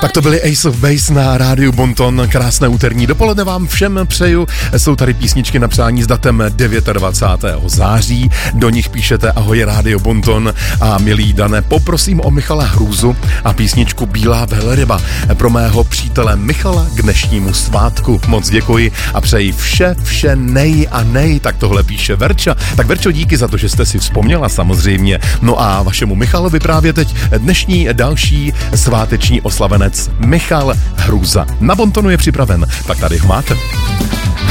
Tak to byly Ace of Base na rádiu Bonton. Krásné úterní dopoledne vám všem přeju. Jsou tady písničky na přání s datem 29. září. Do nich píšete ahoj rádio Bonton a milý Dané, poprosím o Michala Hrůzu a písničku Bílá velryba pro mého přítele Michala k dnešnímu svátku. Moc děkuji a přeji vše nej a nej. Tak tohle píše Verča. Tak Verčo, díky za to, že jste si vzpomněla samozřejmě. No a vašemu Michalovi právě teď dnešní další sváteční oslavenec Michal Hrůza. Na Bontonu je připraven, tak tady ho máte.